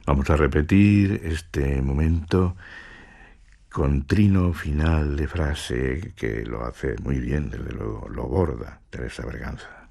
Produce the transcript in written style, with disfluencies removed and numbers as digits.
Vamos a repetir este momento con trino final de frase que lo hace muy bien, desde luego, lo borda Teresa Berganza.